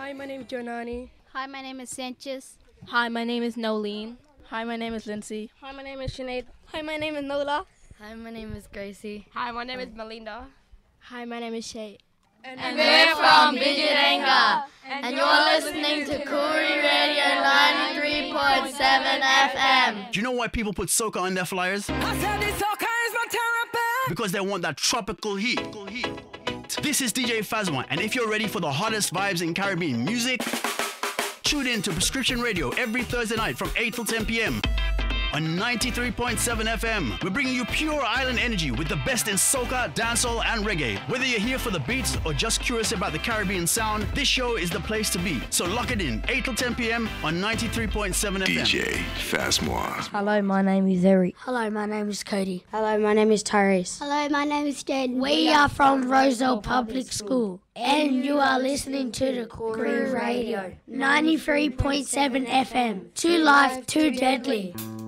Hi, my name is Jonani. Hi, my name is Sanchez. Hi, my name is Nolene. Hi, my name is Lindsay. Hi, my name is Sinead. Hi, my name is Nola. Hi, my name is Gracie. Hi, my name is Melinda. Hi, my name is Shay. And we're from Bidjiranga. And you're listening to Koori Radio 93.7 FM. Do you know why people put soca on their flyers? I said this soca is my therapy. Because they want that tropical heat. This is DJ Fazma, and if you're ready for the hottest vibes in Caribbean music, tune in to Prescription Radio every Thursday night from 8 till 10 p.m. on 93.7 FM. We're bringing you pure island energy with the best in soca, dancehall, and reggae. Whether you're here for the beats or just curious about the Caribbean sound, this show is the place to be. So lock it in, 8 till 10 p.m. on 93.7 FM. DJ Fazma. Hello, my name is Eric. Hello, my name is Cody. Hello, my name is Tyrese. Hello, my name is Jaden. We are from Roselle Public School, and you are listening to the Koori Radio 93.7 FM. Too life, too deadly.